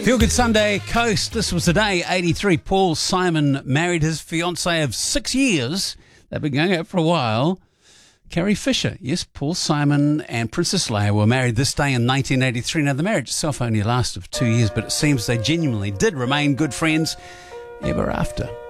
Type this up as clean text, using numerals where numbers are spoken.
Feel Good Sunday Coast. This was the day 83. Paul Simon married his fiancée of 6 years. They've been going out for a while. Carrie Fisher. Yes, Paul Simon and Princess Leia were married this day in 1983. Now, the marriage itself only lasted for 2 years, but it seems they genuinely did remain good friends ever after.